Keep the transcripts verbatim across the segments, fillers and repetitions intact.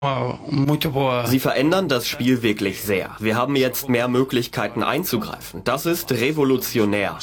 Sie verändern das Spiel wirklich sehr. Wir haben jetzt mehr Möglichkeiten einzugreifen. Das ist revolutionär.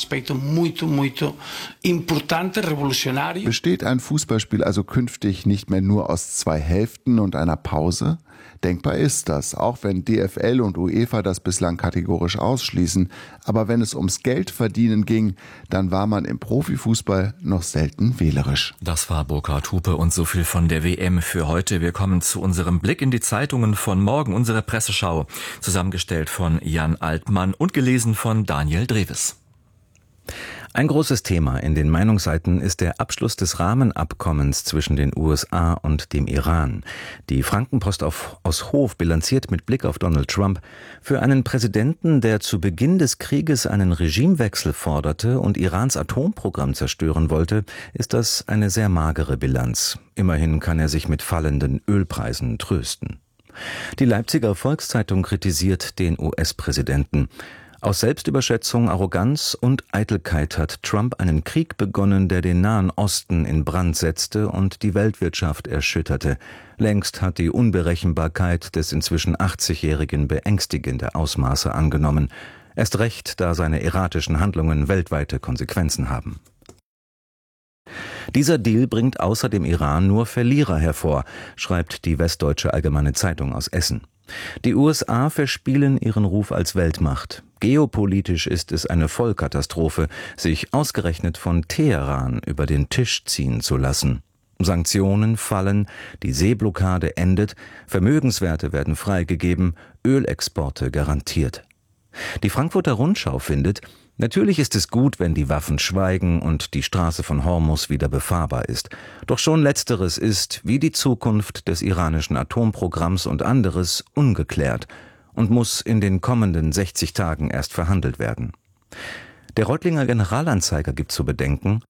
Besteht ein Fußballspiel also künftig nicht mehr nur aus zwei Hälften und einer Pause? Denkbar ist das, auch wenn D F L und UEFA das bislang kategorisch ausschließen. Aber wenn es ums Geldverdienen ging, dann war man im Profifußball noch selten wählerisch. Das war Burkhard Hupe und so viel von der W M für heute. Wir kommen zu unserem Blick in die Zeitungen von morgen, unsere Presseschau, zusammengestellt von Jan Altmann und gelesen von Daniel Dreves. Ein großes Thema in den Meinungsseiten ist der Abschluss des Rahmenabkommens zwischen den U S A und dem Iran. Die Frankenpost auf, aus Hof bilanziert mit Blick auf Donald Trump: Für einen Präsidenten, der zu Beginn des Krieges einen Regimewechsel forderte und Irans Atomprogramm zerstören wollte, ist das eine sehr magere Bilanz. Immerhin kann er sich mit fallenden Ölpreisen trösten. Die Leipziger Volkszeitung kritisiert den U S-Präsidenten. Aus Selbstüberschätzung, Arroganz und Eitelkeit hat Trump einen Krieg begonnen, der den Nahen Osten in Brand setzte und die Weltwirtschaft erschütterte. Längst hat die Unberechenbarkeit des inzwischen achtzigjährigen beängstigende Ausmaße angenommen. Erst recht, da seine erratischen Handlungen weltweite Konsequenzen haben. Dieser Deal bringt außer dem Iran nur Verlierer hervor, schreibt die Westdeutsche Allgemeine Zeitung aus Essen. Die U S A verspielen ihren Ruf als Weltmacht. Geopolitisch ist es eine Vollkatastrophe, sich ausgerechnet von Teheran über den Tisch ziehen zu lassen. Sanktionen fallen, die Seeblockade endet, Vermögenswerte werden freigegeben, Ölexporte garantiert. Die Frankfurter Rundschau findet: Natürlich ist es gut, wenn die Waffen schweigen und die Straße von Hormuz wieder befahrbar ist. Doch schon Letzteres ist, wie die Zukunft des iranischen Atomprogramms und anderes, ungeklärt und muss in den kommenden sechzig Tagen erst verhandelt werden. Der Reutlinger Generalanzeiger gibt zu bedenken: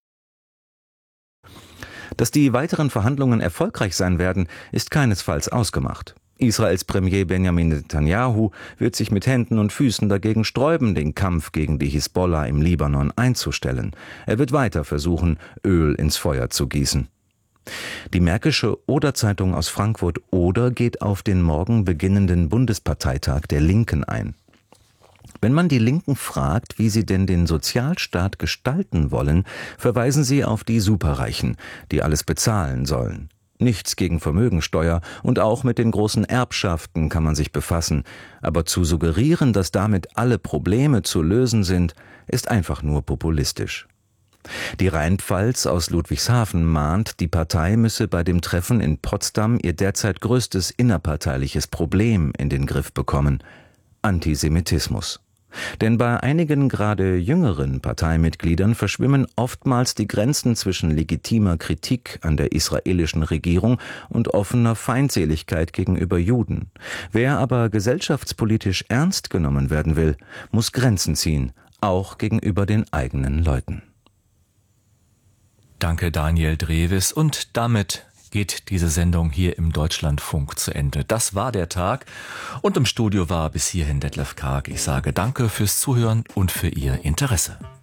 Dass die weiteren Verhandlungen erfolgreich sein werden, ist keinesfalls ausgemacht. Israels Premier Benjamin Netanyahu wird sich mit Händen und Füßen dagegen sträuben, den Kampf gegen die Hisbollah im Libanon einzustellen. Er wird weiter versuchen, Öl ins Feuer zu gießen. Die Märkische Oder-Zeitung aus Frankfurt Oder geht auf den morgen beginnenden Bundesparteitag der Linken ein. Wenn man die Linken fragt, wie sie denn den Sozialstaat gestalten wollen, verweisen sie auf die Superreichen, die alles bezahlen sollen. Nichts gegen Vermögensteuer und auch mit den großen Erbschaften kann man sich befassen. Aber zu suggerieren, dass damit alle Probleme zu lösen sind, ist einfach nur populistisch. Die Rheinpfalz aus Ludwigshafen mahnt, die Partei müsse bei dem Treffen in Potsdam ihr derzeit größtes innerparteiliches Problem in den Griff bekommen: Antisemitismus. Denn bei einigen gerade jüngeren Parteimitgliedern verschwimmen oftmals die Grenzen zwischen legitimer Kritik an der israelischen Regierung und offener Feindseligkeit gegenüber Juden. Wer aber gesellschaftspolitisch ernst genommen werden will, muss Grenzen ziehen, auch gegenüber den eigenen Leuten. Danke, Daniel Dreves. Und damit geht diese Sendung hier im Deutschlandfunk zu Ende. Das war der Tag und im Studio war bis hierhin Detlef Karg. Ich sage danke fürs Zuhören und für Ihr Interesse.